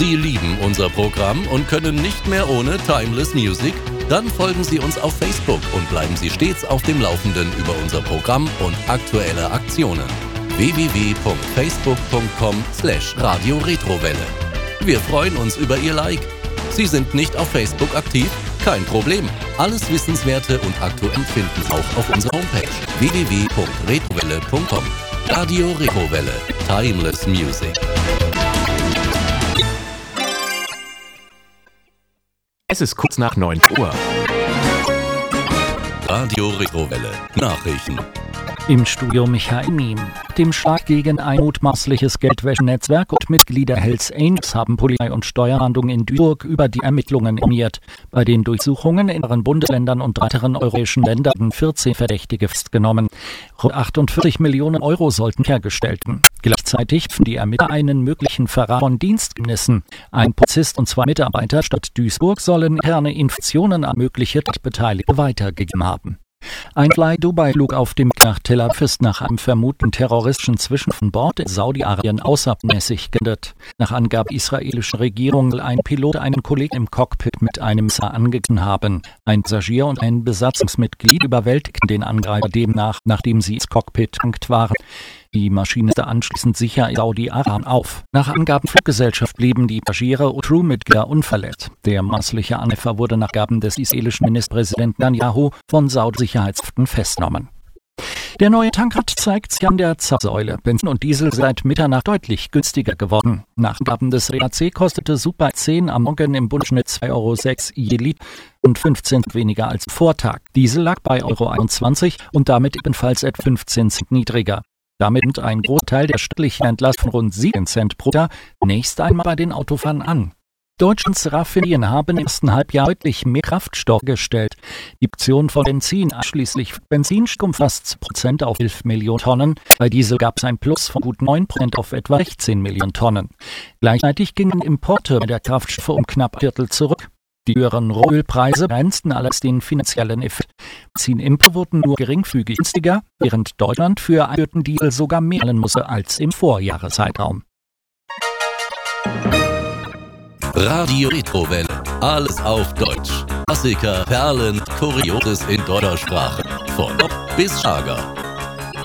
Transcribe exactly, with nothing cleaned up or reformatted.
Sie lieben unser Programm und können nicht mehr ohne Timeless Music? Dann folgen Sie uns auf Facebook und bleiben Sie stets auf dem Laufenden über unser Programm und aktuelle Aktionen. w w w punkt facebook punkt com slash radio retrowelle. Wir freuen uns über Ihr Like. Sie sind nicht auf Facebook aktiv? Kein Problem. Alles Wissenswerte und Aktuelle finden Sie auch auf unserer Homepage w w w punkt retrowelle punkt com. Radio Retrowelle. Timeless Music. Es ist kurz nach neun Uhr. Radio Retrowelle. Nachrichten. Im Studio Michael Miem. Dem Schlag gegen ein mutmaßliches Geldwäschenetzwerk und Mitglieder Hells Angels haben Polizei und Steuerfahndung in Duisburg über die Ermittlungen informiert. Bei den Durchsuchungen in anderen Bundesländern und weiteren europäischen Ländern wurden vierzehn Verdächtige festgenommen. Rund achtundvierzig Millionen Euro sollten hergestellt werden. Gleichzeitig finden die Ermittler einen möglichen Verrat von Dienstgeheimnissen. Ein Polizist und zwei Mitarbeiter der Stadt Duisburg sollen interne Informationen an mögliche Beteiligte weitergegeben haben. Ein Fly-Dubai-Flug auf dem Weg nach Tel Aviv ist nach einem vermuteten terroristischen Zwischenfall von Bord in Saudi-Arabien außermäßig geendet. Nach Angaben der israelischen Regierung soll ein Pilot einen Kollegen im Cockpit mit einem Messer angegriffen haben. Ein Passagier und ein Besatzungsmitglied überwältigten den Angreifer demnach, nachdem sie ins Cockpit gelangt waren. Die Maschine ist anschließend sicher in Saudi-Arabien auf. Nach Angaben der Fluggesellschaft blieben die Passagiere und Crewmitglieder unverletzt. Der maßliche Angreifer wurde nach Angaben des israelischen Ministerpräsidenten Netanyahu von Saudi-Sicherheitskräften festgenommen. Der neue Tankrad zeigt sich an der Zapfsäule. Benzin und Diesel sind seit Mitternacht deutlich günstiger geworden. Nach Angaben des R A C kostete Super zehn am Morgen im Bundesschnitt zwei Euro sechs je Liter und fünfzehn Cent weniger als am Vortag. Diesel lag bei Euro einundzwanzig und damit ebenfalls etwa fünfzehn Cent niedriger. Damit nimmt ein Großteil der staatlichen Entlastung von rund sieben Cent pro Liter nächst einmal bei den Autofahrern an. Deutschlands Raffinerien haben im ersten Halbjahr deutlich mehr Kraftstoff gestellt. Die Produktion von Benzin, einschließlich Benzin, stieg um fast zwei Prozent auf elf Millionen Tonnen. Bei Diesel gab es ein Plus von gut neun Prozent auf etwa sechzehn Millionen Tonnen. Gleichzeitig gingen Importe der Kraftstoffe um knapp ein Viertel zurück. Die höheren Rohölpreise begrenzten allerdings den finanziellen Effekt. Benzinimporte wurden nur geringfügig günstiger, während Deutschland für einen Liter Diesel sogar mehr zahlen musste als im Vorjahreszeitraum. Radio Retrowelle. Alles auf Deutsch. Klassiker, Perlen, Kurioses in deutscher Sprache. Von Pop bis Schlager.